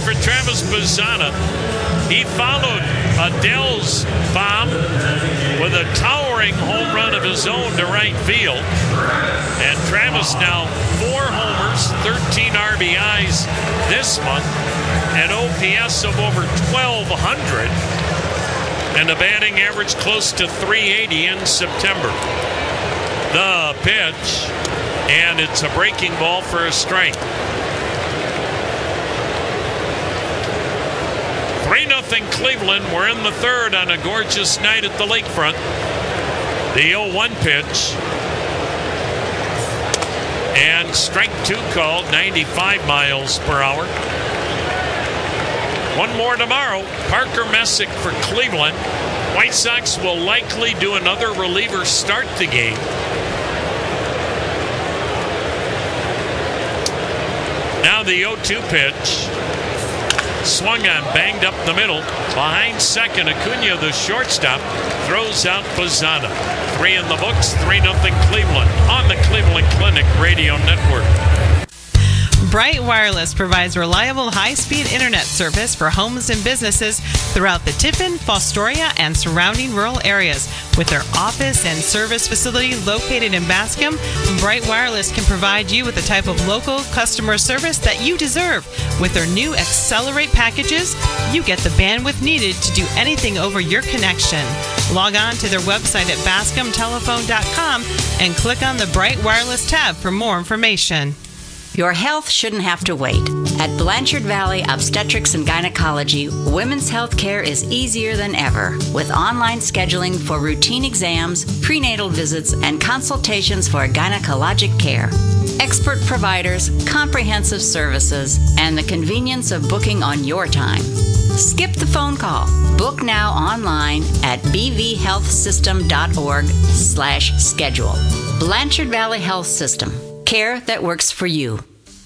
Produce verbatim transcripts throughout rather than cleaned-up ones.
for Travis Bazzana. He followed Adell's bomb with a towering home run of his own to right field. And Travis now four homers, thirteen R B Is this month, an O P S of over twelve hundred, and a batting average close to three eighty in September. The pitch, and it's a breaking ball for a strike. three nothing Cleveland. We're in the third on a gorgeous night at the lakefront. The oh one pitch. And strike two called, ninety-five miles per hour. One more tomorrow. Parker Messick for Cleveland. White Sox will likely do another reliever start the game. Now the oh two pitch. Swung on, banged up the middle. Behind second, Acuna, the shortstop, throws out Bazzana. Three in the books, three nothing Cleveland on the Cleveland Clinic Radio Network. Bright Wireless provides reliable high-speed internet service for homes and businesses throughout the Tiffin, Fostoria, and surrounding rural areas. With their office and service facility located in Bascom, Bright Wireless can provide you with the type of local customer service that you deserve. With their new Accelerate packages, you get the bandwidth needed to do anything over your connection. Log on to their website at bascom telephone dot com and click on the Bright Wireless tab for more information. Your health shouldn't have to wait. At Blanchard Valley Obstetrics and Gynecology, women's health care is easier than ever, with online scheduling for routine exams, prenatal visits, and consultations for gynecologic care. Expert providers, comprehensive services, and the convenience of booking on your time. Skip the phone call. Book now online at b v health system dot org slash schedule. Blanchard Valley Health System. Care that works for you.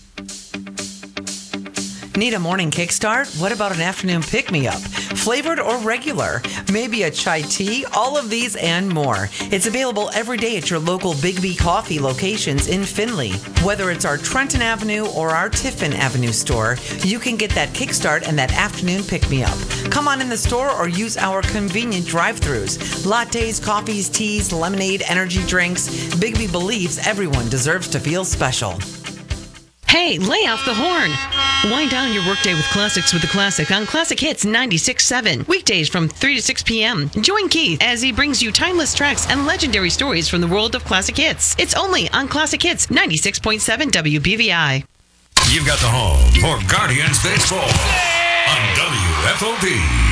Need a morning kickstart? What about an afternoon pick-me-up? Flavored or regular? Maybe a chai tea? All of these and more. It's available every day at your local Big Coffee locations in Findlay. Whether it's our Trenton Avenue or our Tiffin Avenue store, you can get that kickstart and that afternoon pick-me-up. Come on in the store or use our convenient drive-thrus. Lattes, coffees, teas, lemonade, energy drinks. Big B believes everyone deserves to feel special. Hey, lay off the horn. Wind down your workday with classics with the classic on Classic Hits ninety-six point seven. Weekdays from three to six p.m. Join Keith as he brings you timeless tracks and legendary stories from the world of classic hits. It's only on Classic Hits ninety-six point seven W B V I. You've got the home for Guardians Baseball on W F O P.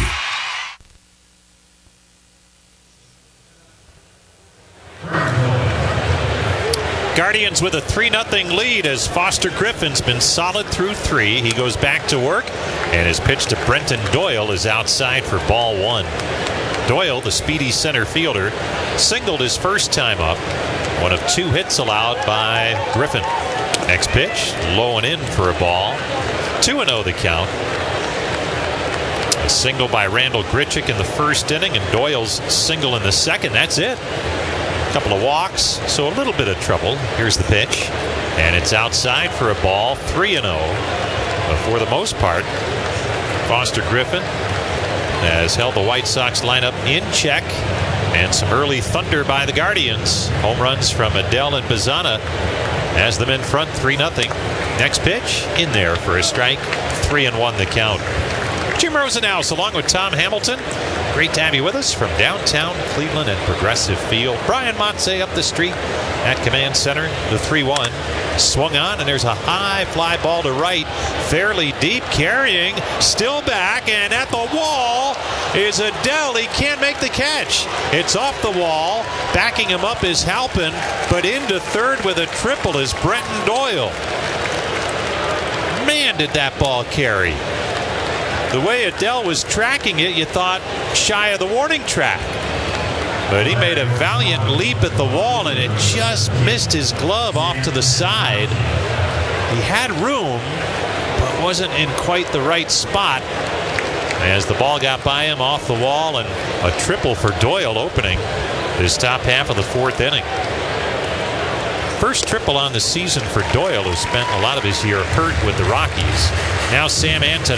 Guardians with a three nothing lead as Foster Griffin's been solid through three. He goes back to work, and his pitch to Brenton Doyle is outside for ball one. Doyle, the speedy center fielder, singled his first time up. One of two hits allowed by Griffin. Next pitch, low and in for a ball. two and oh the count. A single by Randall Grichuk in the first inning, and Doyle's single in the second. That's it. Couple of walks, so a little bit of trouble. Here's the pitch, and it's outside for a ball. three and oh. But for the most part, Foster Griffin has held the White Sox lineup in check, and some early thunder by the Guardians. Home runs from Adell and Bazzana has them in front three nothing. Next pitch in there for a strike. three and one the count. Jim Rosenhaus along with Tom Hamilton. Great to have you with us from downtown Cleveland and Progressive Field. Brian Montse up the street at Command Center. The three one swung on, and there's a high fly ball to right, fairly deep, carrying, still back, and at the wall is Adell. He can't make the catch. It's off the wall. Backing him up is Halpin, but into third with a triple is Brenton Doyle. Man, did that ball carry. The way Adell was tracking it, you thought shy of the warning track. But he made a valiant leap at the wall, and it just missed his glove off to the side. He had room, but wasn't in quite the right spot as the ball got by him off the wall, and a triple for Doyle opening this top half of the fourth inning. First triple on the season for Doyle, who spent a lot of his year hurt with the Rockies. Now Sam Anton